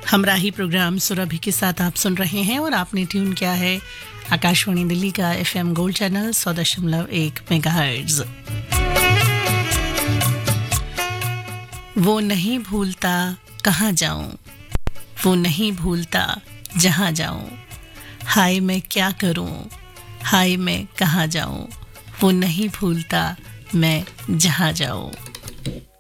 हमराही programme सुरभि के साथ आप सुन रहे हैं और आपने ट्यून किया है आकाशवाणी दिल्ली का FM गोल्ड चैनल 100.1 मेगाहर्ट्ज। वो नहीं भूलता कहाँ जाऊं, वो नहीं भूलता जहाँ जाऊं, हाय मैं क्या करूं, हाय मैं कहाँ जाऊं, वो नहीं भूलता मैं जहाँ जाऊं।